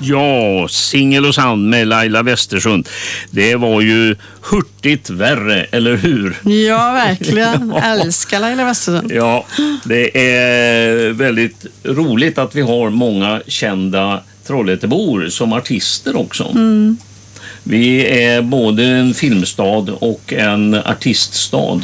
Ja, Singel och Sand med Laila Westersund. Det var ju hurtigt värre, eller hur? Ja, verkligen. Ja. Älskar Laila Westersund. Ja, det är väldigt roligt att vi har många kända Trollhättebor som artister också. Mm. Vi är både en filmstad och en artiststad.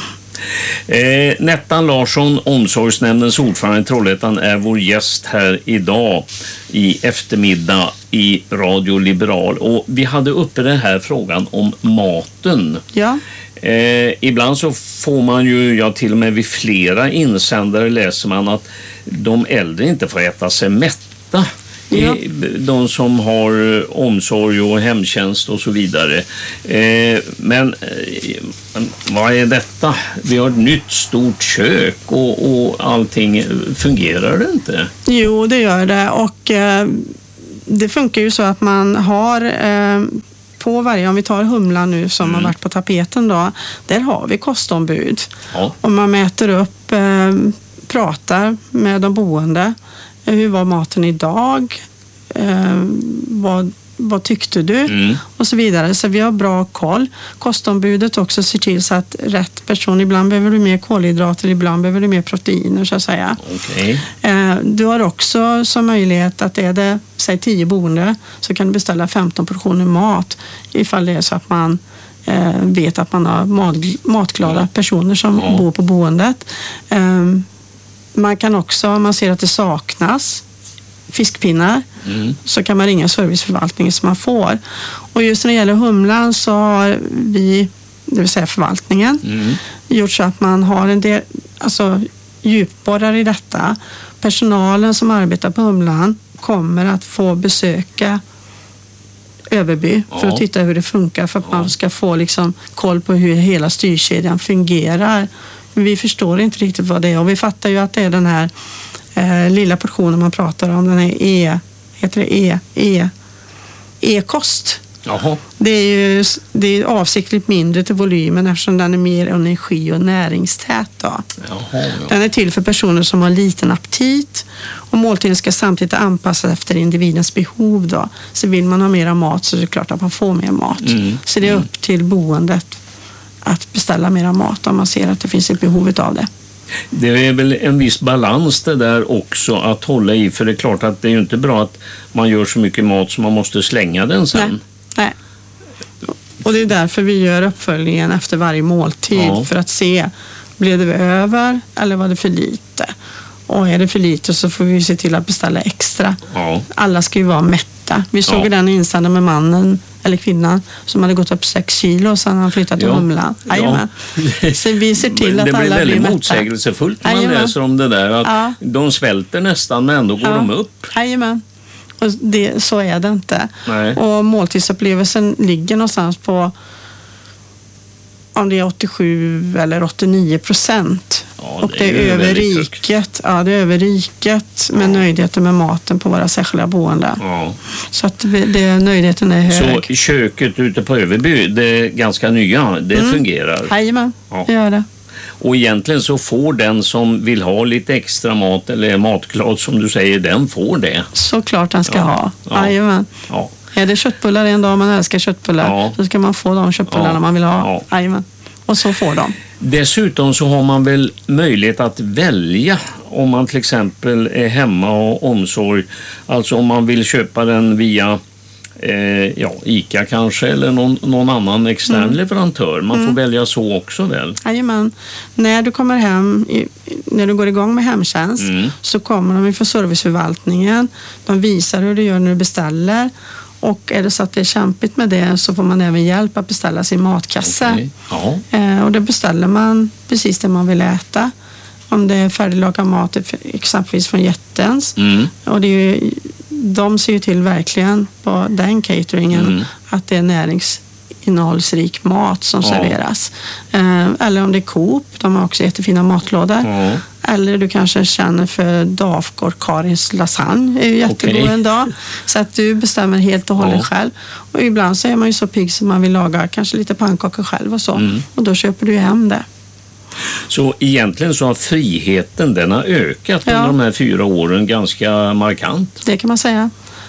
Nettan Larsson, omsorgsnämndens ordförande i Trollhättan, är vår gäst här idag i eftermiddag i Radio Liberal. Och vi hade uppe den här frågan om maten. Ja. Ibland så får man ju, till och med vid flera insändare läser man att de äldre inte får äta sig mätta. Ja. De som har omsorg och hemtjänst och så vidare. Men vad är detta? Vi har ett nytt stort kök och allting. Fungerar det inte? Jo, det gör det. Och det funkar ju så att man har på varje, om vi tar Humlan nu som har varit på tapeten då, där har vi kostombud. Ja. Och man mäter upp, pratar med de boende. Hur var maten idag? Vad tyckte du? Och så vidare. Så vi har bra koll. Kostombudet också ser till så att rätt person, ibland behöver du mer kolhydrater, ibland behöver du mer proteiner så att säga. Okay. Du har också som möjlighet att är det, säg 10 boende, så kan du beställa 15 portioner mat ifall det är så att man vet att man har matglada personer som bor på boendet. Man kan också, om man ser att det saknas fiskpinnar, så kan man ringa serviceförvaltningen som man får. Och just när det gäller Humlan så har vi, det vill säga förvaltningen, gjort så att man har en del, alltså djupborrar i detta. Personalen som arbetar på Humlan kommer att få besöka Överby för att titta hur det funkar, för att man ska få liksom koll på hur hela styrkedjan fungerar. Vi förstår inte riktigt vad det är, och vi fattar ju att det är den här lilla portionen man pratar om, den här E-kost. Jaha. Det är avsiktligt mindre till volymen eftersom den är mer energi- och näringstät då. Jaha, ja. Den är till för personer som har liten aptit, och måltiden ska samtidigt anpassas efter individens behov då. Så vill man ha mera mat så är det klart att man får mer mat. Så det är upp till boendet att beställa mera mat om man ser att det finns ett behov av det. Det är väl en viss balans det där också att hålla i, för det är klart att det är ju inte bra att man gör så mycket mat som man måste slänga den sen. Nej. Och det är därför vi gör uppföljningen efter varje måltid för att se, blev det över eller var det för lite? Och är det för lite så får vi se till att beställa extra. Ja. Alla ska ju vara mätta. Vi såg den insändaren med mannen eller kvinnan som hade gått upp 6 kilo och sen han flyttat till Humlan. Ja. Så vi ser till att alla blir mätta. Det blir väldigt motsägelsefullt när man läser om det där. Att de svälter nästan, men ändå går de upp. Jajamän. Och så är det inte. Nej. Och måltidsupplevelsen ligger någonstans på om det är 87 eller 89%. Och det är över riket. Ja, det är över riket med nöjdheten med maten på våra särskilda boenden. Ja. Så att nöjdheten är hög. Så köket ute på Överby, det är ganska nya, det fungerar? Jajamän, det gör det. Och egentligen så får den som vill ha lite extra mat eller matglad som du säger, den får det. Såklart den ska ha. Jajamän. Ja. Är det köttbullar en dag man älskar köttbullar så ska man få de köttbullarna man vill ha. Jajamän. Och så får de. Dessutom så har man väl möjlighet att välja om man till exempel är hemma och omsorg. Alltså om man vill köpa den via ICA kanske eller någon annan extern leverantör. Man får välja så också väl? Jajamän. När du kommer hem, när du går igång med hemtjänst så kommer de från serviceförvaltningen. De visar hur du gör när du beställer. Och är det så att det är kämpigt med det så får man även hjälp att beställa sin matkasse. Okay. Ja. Och då beställer man precis det man vill äta. Om det är färdiglagad mat exempelvis från Jättens. Och det är ju, de ser ju till verkligen på den cateringen att det är näringsinnehållsrik mat som serveras. Eller om det är Coop, de har också jättefina matlådor. Eller du kanske känner för Dafgård Karins lasagne är ju jättegod en dag. Så att du bestämmer helt och hållet själv. Och ibland så är man ju så pigg som man vill laga kanske lite pannkakor själv och så. Och då köper du hem det. Så egentligen så har friheten, den har ökat under de här 4 åren ganska markant. Det kan man säga.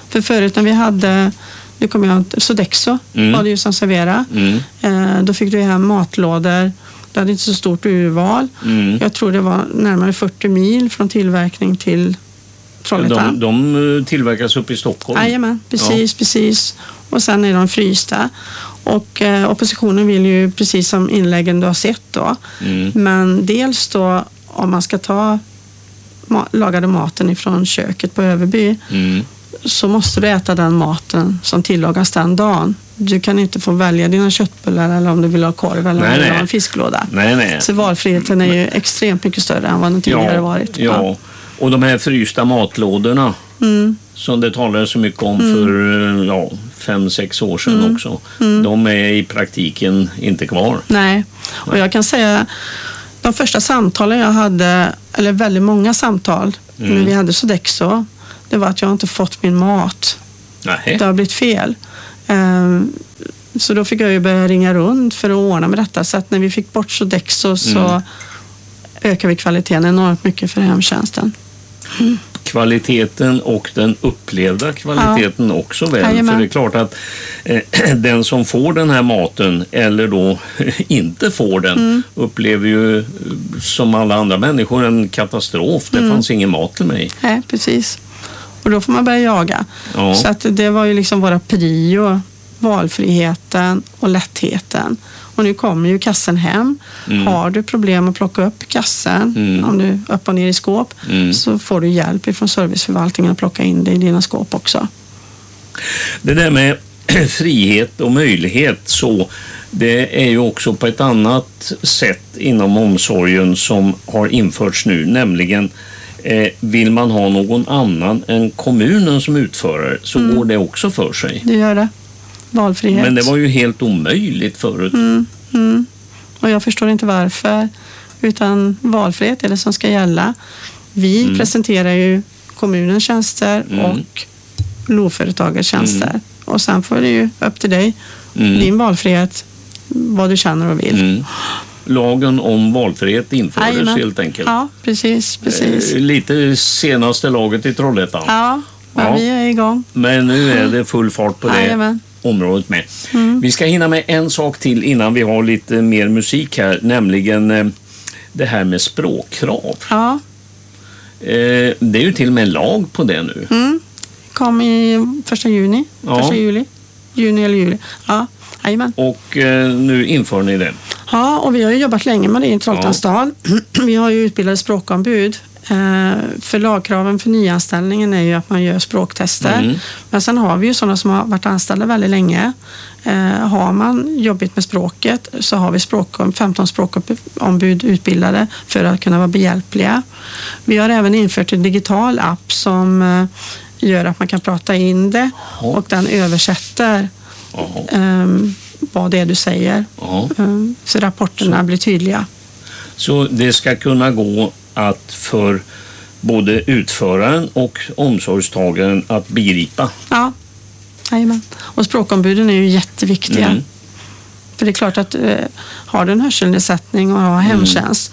För förut när vi hade, nu kommer jag Sodexo var det ju som servera. Då fick du hem matlådor. Det hade inte så stort urval. Jag tror det var närmare 40 mil från tillverkning till Trollhättan. De tillverkas upp i Stockholm? Jajamän, precis. Och sen är de frysta. Och oppositionen vill ju, precis som inläggen du har sett då, men dels då om man ska ta lagade maten ifrån köket på Överby, så måste du äta den maten som tillagas den dagen. Du kan inte få välja dina köttbullar eller om du vill ha korv eller om du vill ha en fisklåda. Nej. Så valfriheten är ju extremt mycket större än vad den tidigare varit. Ja, och de här frysta matlådorna som det talades så mycket om för 5-6 år sedan också. De är i praktiken inte kvar. Nej, och jag kan säga de första samtalen jag hade, eller väldigt många samtal när vi hade Sodexo, det var att jag inte fått min mat. Nej. Det har blivit fel. Så då fick jag ju börja ringa runt för att ordna med detta. Så att när vi fick bort Sodexo så ökade vi kvaliteten enormt mycket för hemtjänsten. Kvaliteten och den upplevda kvaliteten också väl. Jajamän. För det är klart att den som får den här maten eller då inte får den upplever ju som alla andra människor en katastrof. Det fanns ingen mat till mig. Nej, precis. Och då får man börja jaga. Ja. Så att det var ju liksom våra prio, valfriheten och lättheten. Och nu kommer ju kassen hem. Har du problem att plocka upp kassen, om du upp och ner i skåp, så får du hjälp från serviceförvaltningen att plocka in det i dina skåp också. Det där med frihet och möjlighet så, det är ju också på ett annat sätt inom omsorgen som har införts nu, nämligen vill man ha någon annan än kommunen som utförare så går det också för sig. Det gör det. Valfrihet. Men det var ju helt omöjligt förut. Och jag förstår inte varför. Utan valfrihet är det som ska gälla. Vi presenterar ju kommunens tjänster och LOV-företagets tjänster. Och sen får det ju upp till dig. Din valfrihet, vad du känner och vill. Lagen om valfrihet infördes helt enkelt. Ja, precis. Lite senaste laget i Trollhättan. Ja, vi är igång. Men nu är det full fart på det området med. Vi ska hinna med en sak till innan vi har lite mer musik här, nämligen det här med språkkrav. Ja. Det är ju till och med en lag på det nu. Kom i 1 juni. 1 juli. Juni eller juli. Ja, jajamän. Och nu inför ni det. Ja, och vi har ju jobbat länge med det i Trollhättans stad. Vi har ju utbildat språkombud. För lagkraven för nyanställningen är ju att man gör språktester. Men sen har vi ju sådana som har varit anställda väldigt länge. Har man jobbat med språket så har vi 15 språkombud utbildade för att kunna vara behjälpliga. Vi har även infört en digital app som gör att man kan prata in det och den översätter vad det är du säger. Så rapporterna blir tydliga. Så det ska kunna gå att för både utföraren och omsorgstagaren att begripa. Ja, jajamän. Och språkombuden är ju jätteviktiga. För det är klart att har du en hörselnedsättning och har hemtjänst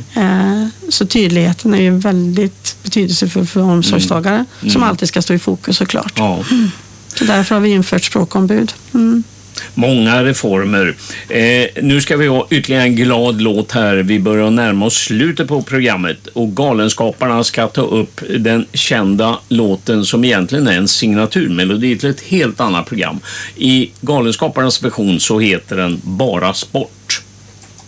så tydligheten är ju väldigt betydelsefull för omsorgstagare som alltid ska stå i fokus såklart. Ja. Så därför har vi infört språkombud. Många reformer. Nu ska vi ha ytterligare en glad låt här. Vi börjar närma oss slutet på programmet och Galenskaparna ska ta upp den kända låten som egentligen är en signaturmelodi till ett helt annat program. I Galenskaparnas version så heter den Bara sport.